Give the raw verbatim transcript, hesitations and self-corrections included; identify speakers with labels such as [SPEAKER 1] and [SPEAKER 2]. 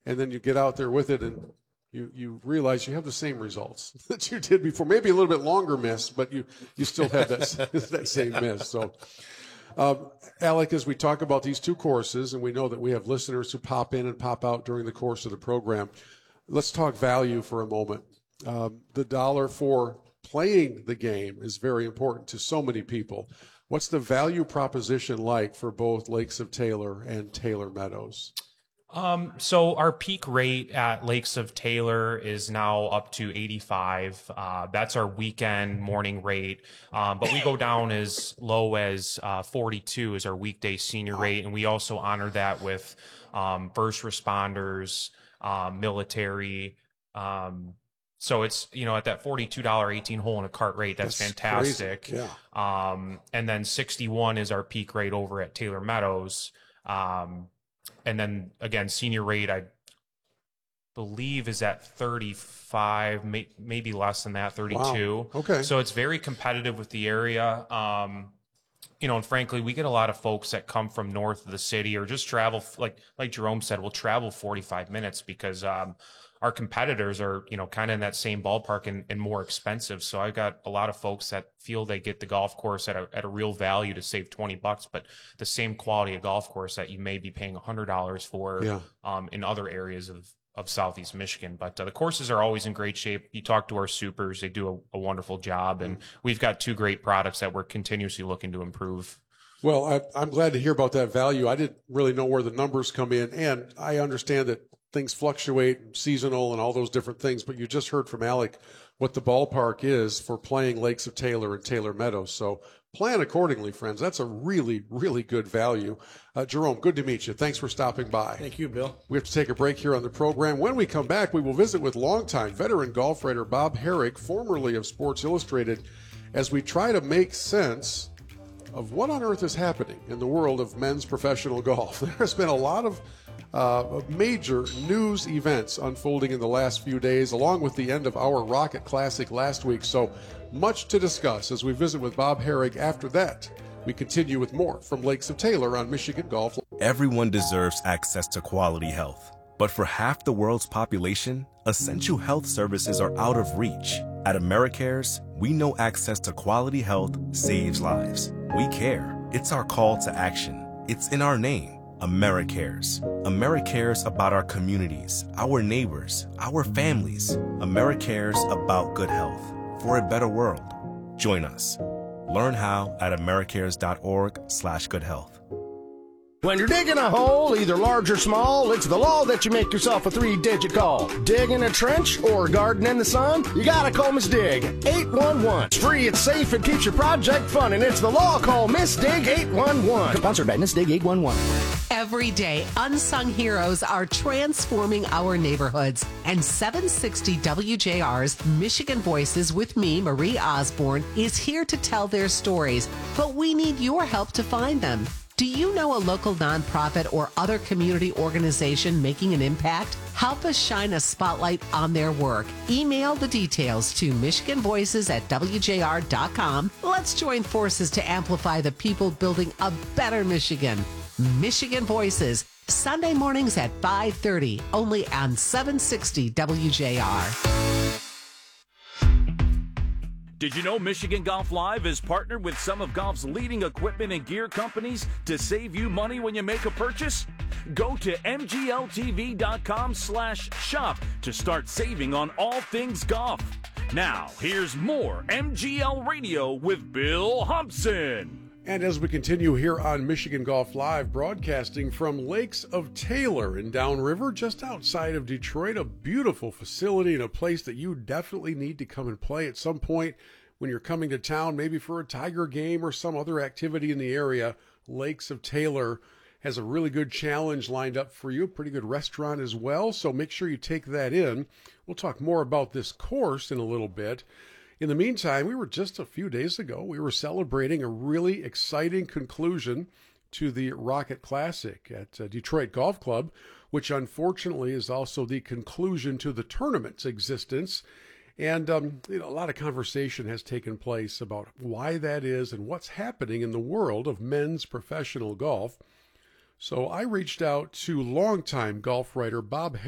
[SPEAKER 1] and then you get out there with it and you, you realize you have the same results that you did before. Maybe a little bit longer miss, but you, you still have that, that same miss. So, um, Alec, as we talk about these two courses, and we know that we have listeners who pop in and pop out during the course of the program, let's talk value for a moment. Um, the dollar for playing the game is very important to so many people. What's the value proposition like for both Lakes of Taylor and Taylor Meadows?
[SPEAKER 2] Um, so our peak rate at Lakes of Taylor is now up to eighty-five. Uh, that's our weekend morning rate. Um, but we go down as low as uh, forty-two is our weekday senior rate. And we also honor that with um, first responders, um, military. Um, so it's, you know, at that forty-two dollars eighteen hole in a cart rate, that's, that's fantastic.
[SPEAKER 1] Crazy. Yeah.
[SPEAKER 2] Um, and then sixty-one is our peak rate over at Taylor Meadows. Um, And then again, senior rate, I believe, is at thirty-five, may, maybe less than that, thirty-two.
[SPEAKER 1] Wow. Okay.
[SPEAKER 2] So it's very competitive with the area. Um, you know, and frankly, we get a lot of folks that come from north of the city or just travel, like like Jerome said, we'll travel forty-five minutes because um, our competitors are, you know, kind of in that same ballpark and, and more expensive. So I've got a lot of folks that feel they get the golf course at a, at a real value to save twenty bucks, but the same quality of golf course that you may be paying a hundred dollars for
[SPEAKER 1] yeah.
[SPEAKER 2] um, in other areas of, of Southeast Michigan. But uh, the courses are always in great shape. You talk to our supers, they do a, a wonderful job. And we've got two great products that we're continuously looking to improve.
[SPEAKER 1] Well, I, I'm glad to hear about that value. I didn't really know where the numbers come in, and I understand that things fluctuate, seasonal and all those different things, but you just heard from Alec what the ballpark is for playing Lakes of Taylor and Taylor Meadows. So plan accordingly, friends. That's a really, really good value. Uh, Jerome, good to meet you. Thanks for stopping by.
[SPEAKER 3] Thank you, Bill.
[SPEAKER 1] We have to take a break here on the program. When we come back, we will visit with longtime veteran golf writer Bob Harig, formerly of Sports Illustrated, as we try to make sense of what on earth is happening in the world of men's professional golf. There's been a lot of uh, major news events unfolding in the last few days, along with the end of our Rocket Classic last week. So much to discuss as we visit with Bob Harig. After that, we continue with more from Lakes of Taylor on Michigan Golf.
[SPEAKER 4] Everyone deserves access to quality health. But for half the world's population, essential health services are out of reach. At AmeriCares, we know access to quality health saves lives. We care. It's our call to action. It's in our name. AmeriCares. AmeriCares about our communities, our neighbors, our families. AmeriCares about good health for a better world. Join us. Learn how at americares.org slash good health.
[SPEAKER 3] When you're digging a hole, either large or small, it's the law that you make yourself a three-digit call. Digging a trench or a garden in the sun? You gotta call Miss Dig. eight one one. It's free, it's safe, it keeps your project fun, and it's the law. Call Miss Dig eight one one. Sponsored by Miss Dig eight one one.
[SPEAKER 5] Every day, unsung heroes are transforming our neighborhoods. And seven sixty W J R's Michigan Voices with me, Marie Osborne, is here to tell their stories. But we need your help to find them. Do you know a local nonprofit or other community organization making an impact? Help us shine a spotlight on their work. Email the details to michigan voices at w j r dot com. Let's join forces to amplify the people building a better Michigan. Michigan Voices, Sunday mornings at five thirty, only on seven sixty W J R.
[SPEAKER 6] Did you know Michigan Golf Live is partnered with some of golf's leading equipment and gear companies to save you money when you make a purchase? Go to m g l t v dot com slash shop to start saving on all things golf. Now, here's more M G L Radio with Bill Humpson.
[SPEAKER 1] And as we continue here on Michigan Golf Live, broadcasting from Lakes of Taylor in Downriver, just outside of Detroit, a beautiful facility and a place that you definitely need to come and play at some point when you're coming to town, maybe for a Tiger game or some other activity in the area. Lakes of Taylor has a really good challenge lined up for you, a pretty good restaurant as well, so make sure you take that in. We'll talk more about this course in a little bit. In the meantime, we were just a few days ago, we were celebrating a really exciting conclusion to the Rocket Classic at uh, Detroit Golf Club, which unfortunately is also the conclusion to the tournament's existence. And um, you know, a lot of conversation has taken place about why that is and what's happening in the world of men's professional golf. So I reached out to longtime golf writer Bob